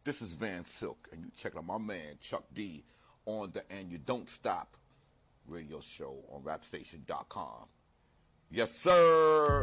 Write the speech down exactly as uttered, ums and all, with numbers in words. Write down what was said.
This is Van Silk, and you check out my man Chuck D on the And You Don't Stop radio show on rap station dot com. Yes, sir.